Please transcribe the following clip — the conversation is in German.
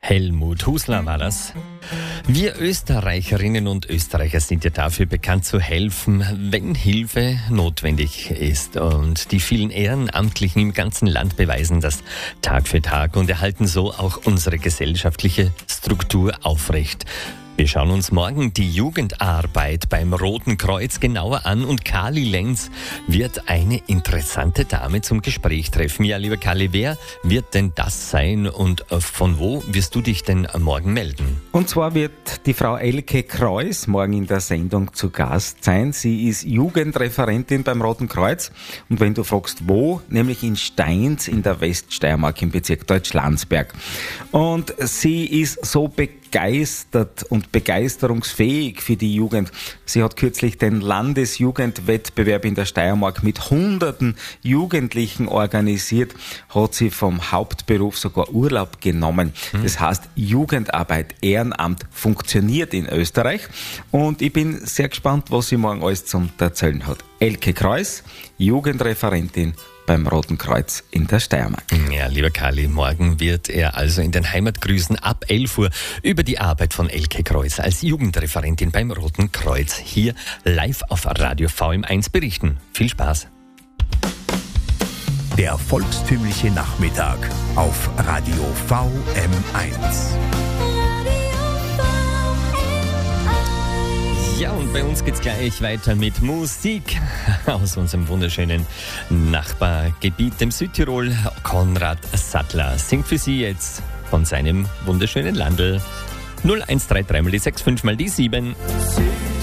Helmut Husler war das. Wir Österreicherinnen und Österreicher sind ja dafür bekannt zu helfen, wenn Hilfe notwendig ist. Und die vielen Ehrenamtlichen im ganzen Land beweisen das Tag für Tag und erhalten so auch unsere gesellschaftliche Struktur aufrecht. Wir schauen uns morgen die Jugendarbeit beim Roten Kreuz genauer an und Kali Lenz wird eine interessante Dame zum Gespräch treffen. Ja, lieber Kali, wer wird denn das sein und von wo wirst du dich denn morgen melden? Und zwar wird die Frau Elke Kreuz morgen in der Sendung zu Gast sein. Sie ist Jugendreferentin beim Roten Kreuz und wenn du fragst, wo, nämlich in Steins in der Weststeiermark im Bezirk Deutschlandsberg. Und sie ist so begeistert und begeisterungsfähig für die Jugend. Sie hat kürzlich den Landesjugendwettbewerb in der Steiermark mit hunderten Jugendlichen organisiert, hat sie vom Hauptberuf sogar Urlaub genommen. Das heißt, Jugendarbeit, Ehrenamt funktioniert in Österreich und ich bin sehr gespannt, was sie morgen alles zum Erzählen hat. Elke Kreuz, Jugendreferentin beim Roten Kreuz in der Steiermark. Ja, lieber Kali, morgen wird er also in den Heimatgrüßen ab 11 Uhr über die Arbeit von Elke Kreuz als Jugendreferentin beim Roten Kreuz hier live auf Radio VM1 berichten. Viel Spaß! Der volkstümliche Nachmittag auf Radio VM1. Ja, und bei uns geht's gleich weiter mit Musik aus unserem wunderschönen Nachbargebiet, dem Südtirol. Konrad Sattler singt für Sie jetzt von seinem wunderschönen Landl. 0133 mal die 6, 5 mal die 7.